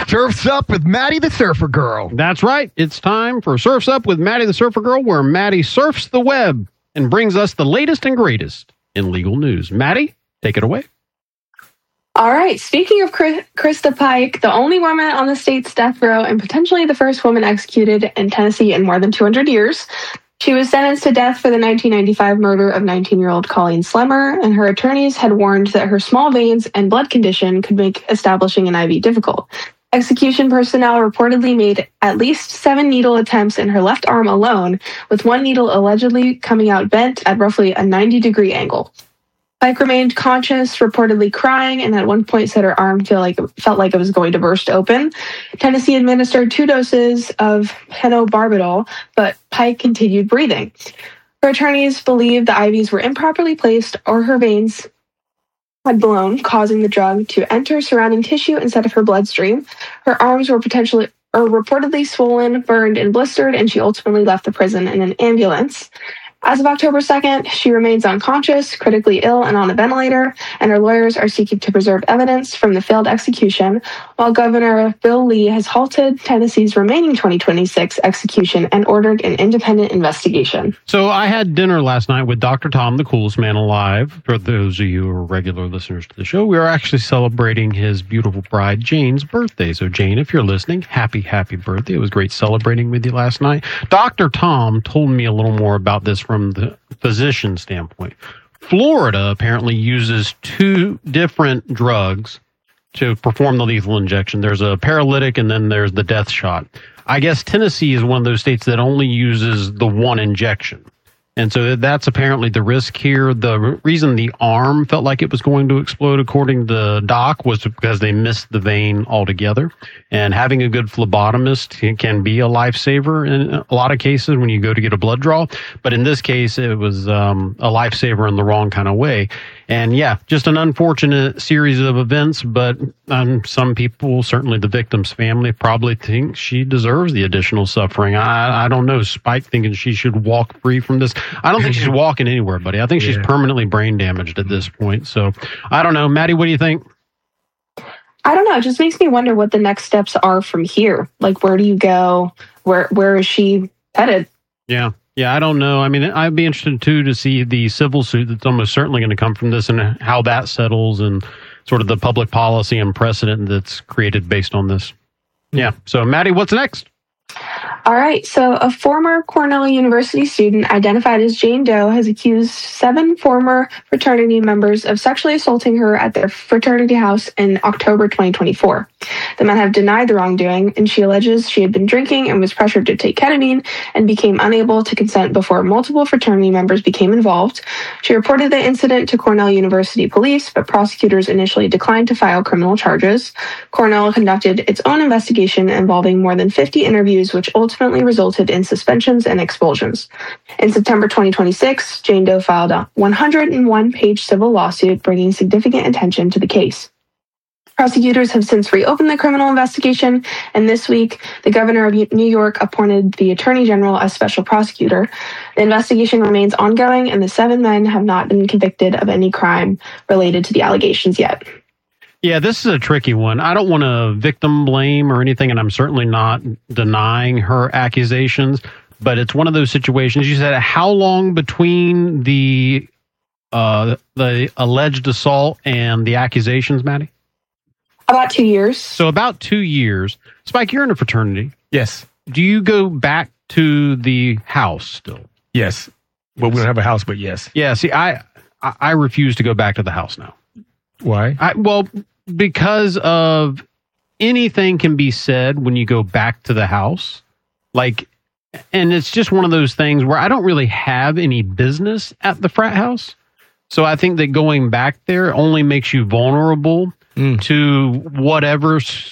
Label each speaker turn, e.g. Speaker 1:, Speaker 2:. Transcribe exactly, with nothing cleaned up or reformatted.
Speaker 1: Surf's Up with Maddie the Surfer Girl.
Speaker 2: That's right. It's time for Surf's Up with Maddie the Surfer Girl, where Maddie surfs the web and brings us the latest and greatest in legal news. Maddie, take it away.
Speaker 3: All right. Speaking of Krista Pike, the only woman on the state's death row and potentially the first woman executed in Tennessee in more than two hundred years, she was sentenced to death for the nineteen ninety-five murder of nineteen-year-old Colleen Slemmer, and her attorneys had warned that her small veins and blood condition could make establishing an I V difficult. Execution personnel reportedly made at least seven needle attempts in her left arm alone, with one needle allegedly coming out bent at roughly a ninety-degree angle. Pike remained conscious, reportedly crying, and at one point said her arm feel like, felt like it was going to burst open. Tennessee administered two doses of pentobarbital, but Pike continued breathing. Her attorneys believe the I Vs were improperly placed or her veins had blown, causing the drug to enter surrounding tissue instead of her bloodstream. Her arms were potentially or reportedly swollen, burned, and blistered, and she ultimately left the prison in an ambulance. As of October second, she remains unconscious, critically ill, and on a ventilator, and her lawyers are seeking to preserve evidence from the failed execution, while Governor Bill Lee has halted Tennessee's remaining twenty twenty-six execution and ordered an independent investigation.
Speaker 2: So I had dinner last night with Doctor Tom, the coolest man alive. For those of you who are regular listeners to the show, we are actually celebrating his beautiful bride, Jane's birthday. So Jane, if you're listening, happy, happy birthday. It was great celebrating with you last night. Doctor Tom told me a little more about this from the physician standpoint. Florida apparently uses two different drugs to perform the lethal injection. There's a paralytic and then there's the death shot. I guess Tennessee is one of those states that only uses the one injection. And so that's apparently the risk here. The reason the arm felt like it was going to explode, according to Doc, was because they missed the vein altogether. And having a good phlebotomist can be a lifesaver in a lot of cases when you go to get a blood draw. But in this case, it was um, a lifesaver in the wrong kind of way. And yeah, just an unfortunate series of events, but um, some people, certainly the victim's family, probably think she deserves the additional suffering. I, I don't know, Spike thinking she should walk free from this. I don't think she's walking anywhere, buddy. I think yeah. she's permanently brain damaged at this point. So I don't know. Maddie, what do you think?
Speaker 3: I don't know. It just makes me wonder what the next steps are from here. Like, where do you go? Where Where is she headed?
Speaker 2: Yeah. Yeah, I don't know. I mean, I'd be interested, too, to see the civil suit that's almost certainly going to come from this and how that settles and sort of the public policy and precedent that's created based on this. Yeah. So, Maddie, what's next?
Speaker 3: All right. So a former Cornell University student identified as Jane Doe has accused seven former fraternity members of sexually assaulting her at their fraternity house in October twenty twenty-four. The men have denied the wrongdoing, and she alleges she had been drinking and was pressured to take ketamine and became unable to consent before multiple fraternity members became involved. She reported the incident to Cornell University police, but prosecutors initially declined to file criminal charges. Cornell conducted its own investigation involving more than fifty interviews, which ultimately resulted in suspensions and expulsions. In September twenty twenty-six, Jane Doe filed a one hundred one page civil lawsuit bringing significant attention to the case. Prosecutors have since reopened the criminal investigation, and this week, the governor of New York appointed the attorney general as special prosecutor. The investigation remains ongoing, and the seven men have not been convicted of any crime related to the allegations yet.
Speaker 2: Yeah, this is a tricky one. I don't want to victim blame or anything, and I'm certainly not denying her accusations, but it's one of those situations. You said, how long between the uh, the alleged assault and the accusations, Maddie?
Speaker 3: About two years.
Speaker 2: So about two years. Spike, you're in a fraternity.
Speaker 1: Yes.
Speaker 2: Do you go back to the house still?
Speaker 1: Yes. Well, we don't have a house, but yes.
Speaker 2: Yeah, see, I I refuse to go back to the house now.
Speaker 1: Why?
Speaker 2: I, well, because of anything can be said when you go back to the house. Like, and it's just one of those things where I don't really have any business at the frat house. So I think that going back there only makes you vulnerable mm. to whatever